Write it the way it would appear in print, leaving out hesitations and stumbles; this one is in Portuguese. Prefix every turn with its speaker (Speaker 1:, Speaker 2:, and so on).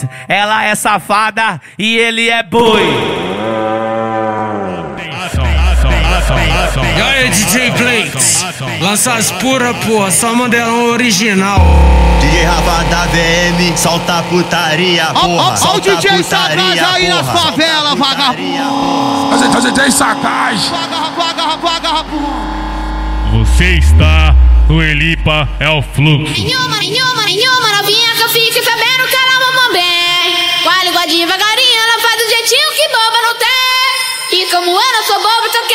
Speaker 1: Ela é safada e ele é boi.
Speaker 2: E aí, DJ Blakes, lança as pura, porra, só modelão original.
Speaker 3: DJ Rafa da VM, solta putaria, porra.
Speaker 4: Ó o DJ Sagaz aí nas favelas, vagabundo.
Speaker 5: A gente é Sagaz.
Speaker 6: Você está no Elipa é o fluxo.
Speaker 7: Nenhuma novinha que eu fique sabendo que ela mamou bem. Com a língua devagarinho, ela faz do jeitinho que boba não tem. E como ela sou boba,